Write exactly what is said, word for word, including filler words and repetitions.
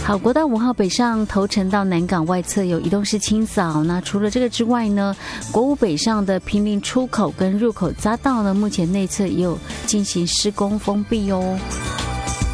好，国道五号北上头城到南港外侧有移动式清扫。那除了这个之外呢，国五北上的坪林出口跟入口匝道呢，目前内侧也有进行施工封闭哦。